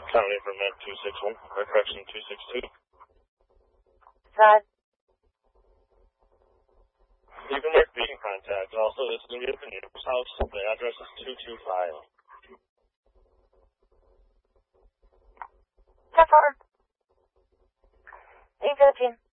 County for Med 261, or correction 262. Rod. You can mark being contact. Also, this is going to be at the neighbor's house. The address is 225. 10-4. 8-15.